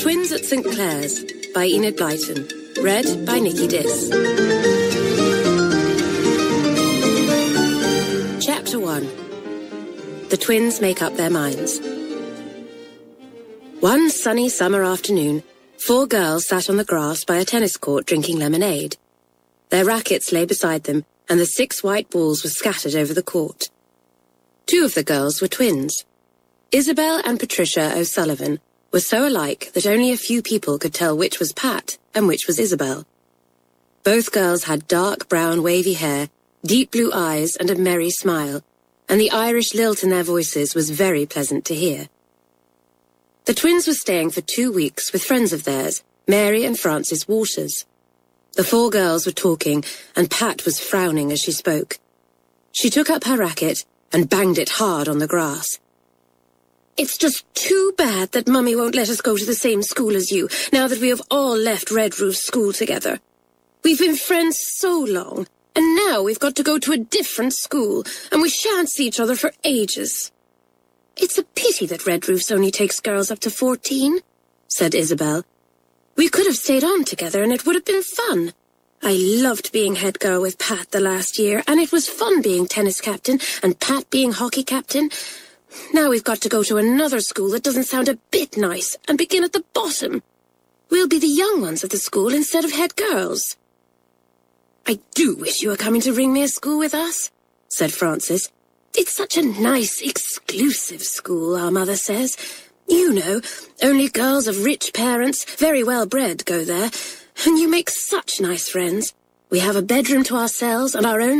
Twins at St. Clair's by Enid Blyton. Read by Nikki Diss. Chapter 1. The twins make up their minds. One sunny summer afternoon, 4 girls sat on the grass by a tennis court drinking lemonade. Their rackets lay beside them, and the 6 white balls were scattered over the court. 2 of the girls were twins. Isabel and Patricia O'Sullivan were so alike that only a few people could tell which was Pat and which was Isabel. Both girls had dark brown wavy hair, deep blue eyes and a merry smile, and the Irish lilt in their voices was very pleasant to hear. The twins were staying for 2 weeks with friends of theirs, Mary and Frances Waters. The 4 girls were talking, and Pat was frowning as she spoke. She took up her racket and banged it hard on the grass. "It's just too bad that Mummy won't let us go to the same school as you, now that we have all left Red Roof School together. We've been friends so long, and now we've got to go to a different school, and we shan't see each other for ages." "It's a pity that Red Roof's only takes girls up to 14, said Isabel. "We could have stayed on together, and it would have been fun. I loved being head girl with Pat the last year, and it was fun being tennis captain and Pat being hockey captain. Now we've got to go to another school that doesn't sound a bit nice and begin at the bottom. We'll be the young ones of the school instead of head girls." "I do wish you were coming to Ringmere School with us," said Frances. "It's such a nice, exclusive school, our mother says. You know, only girls of rich parents, very well bred, go there, and you make such nice friends. We have a bedroom to ourselves and our own